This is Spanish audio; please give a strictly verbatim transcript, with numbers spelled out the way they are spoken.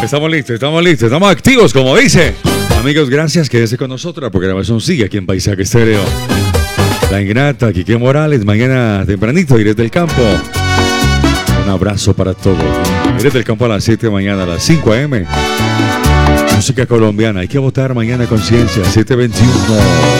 Estamos listos, estamos listos, estamos activos, como dice. Amigos, gracias, quédese con nosotros. La programación sigue aquí en Paisaje Estéreo. La Ingrata, Quique Morales, mañana tempranito, iré del campo. Un abrazo para todos. Iré del campo a las siete de mañana, a las cinco a eme Música colombiana, hay que votar mañana a conciencia, siete veintiuno.